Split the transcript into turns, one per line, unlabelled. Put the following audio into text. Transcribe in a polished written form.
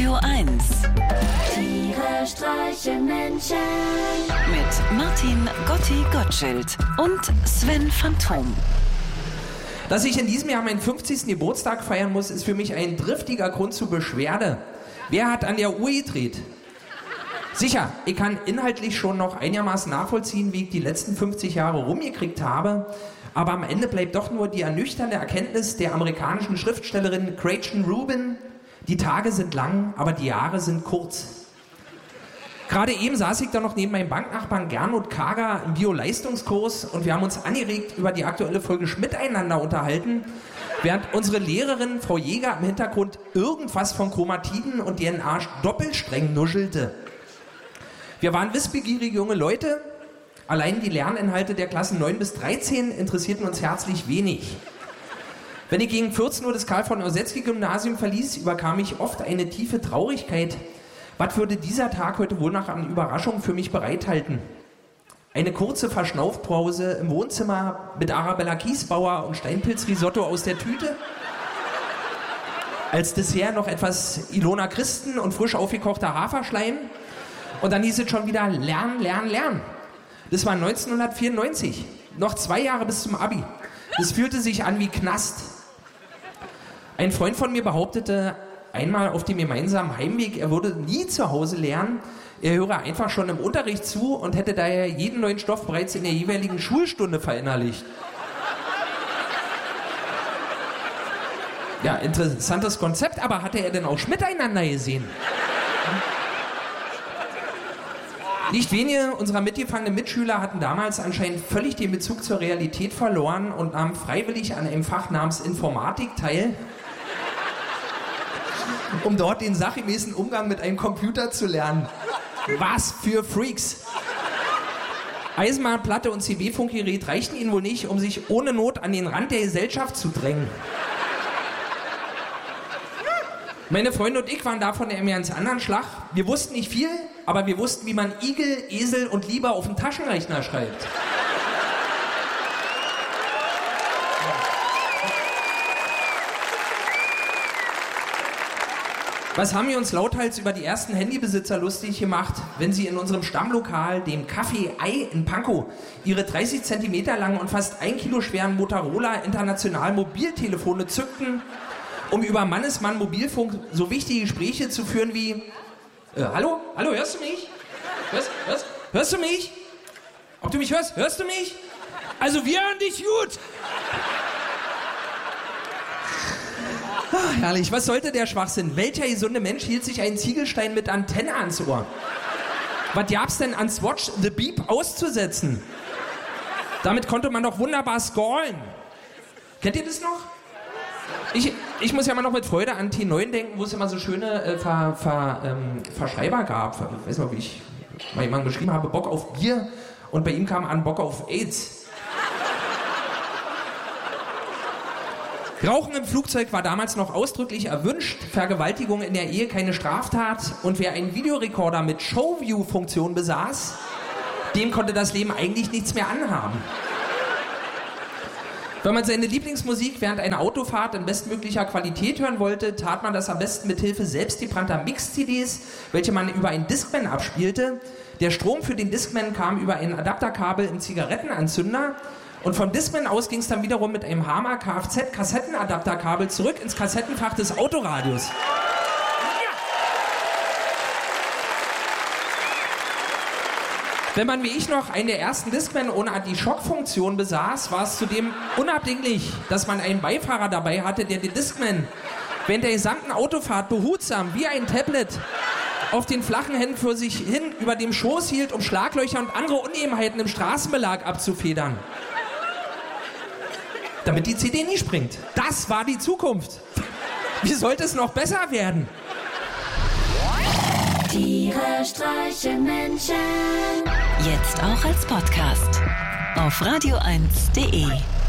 Radio 1.
Tiere streichen Menschen.
Mit Martin Gotti-Gottschild und Sven Phantom.
Dass ich in diesem Jahr meinen 50. Geburtstag feiern muss, ist für mich ein triftiger Grund zur Beschwerde. Wer hat an der Uhr gedreht? Sicher, ich kann inhaltlich schon noch einigermaßen nachvollziehen, wie ich die letzten 50 Jahre rumgekriegt habe, aber am Ende bleibt doch nur die ernüchternde Erkenntnis der amerikanischen Schriftstellerin Gretchen Rubin: Die Tage sind lang, aber die Jahre sind kurz. Gerade eben saß ich da noch neben meinem Banknachbarn Gernot Kager im Bio-Leistungskurs und wir haben uns angeregt über die aktuelle Folge Schmiteinander unterhalten, während unsere Lehrerin Frau Jäger im Hintergrund irgendwas von Chromatiden und DNA doppelstreng nuschelte. Wir waren wissbegierige junge Leute. Allein die Lerninhalte der Klassen 9 bis 13 interessierten uns herzlich wenig. Wenn ich gegen 14 Uhr das Karl-von-Orsecki-Gymnasium verließ, überkam mich oft eine tiefe Traurigkeit. Was würde dieser Tag heute wohl noch an Überraschungen für mich bereithalten? Eine kurze Verschnaufpause im Wohnzimmer mit Arabella Kiesbauer und Steinpilzrisotto aus der Tüte? Als Dessert noch etwas Ilona Christen und frisch aufgekochter Haferschleim? Und dann hieß es schon wieder lernen, lernen, lernen. Das war 1994. Noch 2 Jahre bis zum Abi. Das fühlte sich an wie Knast. Ein Freund von mir behauptete einmal auf dem gemeinsamen Heimweg, er würde nie zu Hause lernen. Er höre einfach schon im Unterricht zu und hätte daher jeden neuen Stoff bereits in der jeweiligen Schulstunde verinnerlicht. Ja, interessantes Konzept, aber hatte er denn auch Schmiteinander gesehen? Nicht wenige unserer mitgefangenen Mitschüler hatten damals anscheinend völlig den Bezug zur Realität verloren und nahmen freiwillig an einem Fach namens Informatik teil, um dort den sachgemäßen Umgang mit einem Computer zu lernen. Was für Freaks! Eisenbahnplatte und CB-Funkgerät reichten ihnen wohl nicht, um sich ohne Not an den Rand der Gesellschaft zu drängen. Meine Freunde und ich waren davon in einem ganz anderen Schlag. Wir wussten nicht viel, aber wir wussten, wie man Igel, Esel und Lieber auf den Taschenrechner schreibt. Was haben wir uns lauthals über die ersten Handybesitzer lustig gemacht, wenn sie in unserem Stammlokal, dem Café Ei in Pankow, ihre 30 Zentimeter langen und fast 1 Kilo schweren Motorola International Mobiltelefone zückten, um über Mannesmann Mobilfunk so wichtige Gespräche zu führen wie: Hallo? Hallo, hörst du mich? Hörst du mich? Ob du mich hörst? Hörst du mich? Also wir hören dich gut! Ach, herrlich, was sollte der Schwachsinn? Welcher gesunde Mensch hielt sich einen Ziegelstein mit Antenne ans Ohr? Was gab's denn an Swatch the Beep auszusetzen? Damit konnte man doch wunderbar scrollen. Kennt ihr das noch? Ich muss ja immer noch mit Freude an T9 denken, wo es immer so schöne Verschreiber gab. Ich weiß noch, wie ich mal jemandem geschrieben habe, Bock auf Bier, und bei ihm kam an Bock auf AIDS. Rauchen im Flugzeug war damals noch ausdrücklich erwünscht, Vergewaltigung in der Ehe keine Straftat, und wer einen Videorekorder mit Showview-Funktion besaß, dem konnte das Leben eigentlich nichts mehr anhaben. Wenn man seine Lieblingsmusik während einer Autofahrt in bestmöglicher Qualität hören wollte, tat man das am besten mit Hilfe selbstgebrannter Mix-CDs, welche man über einen Discman abspielte. Der Strom für den Discman kam über ein Adapterkabel im Zigarettenanzünder, und vom Discman aus ging es dann wiederum mit einem Hammer Kfz-Kassettenadapterkabel zurück ins Kassettenfach des Autoradios. Wenn man wie ich noch einen der ersten Discman ohne Anti-Schock-Funktion besaß, war es zudem unabdinglich, dass man einen Beifahrer dabei hatte, der den Discman während der gesamten Autofahrt behutsam wie ein Tablet auf den flachen Händen für sich hin über dem Schoß hielt, um Schlaglöcher und andere Unebenheiten im Straßenbelag abzufedern. Damit die CD nie springt. Das war die Zukunft. Wie sollte es noch besser werden?
Tiere streichen Menschen.
Jetzt auch als Podcast auf radio1.de.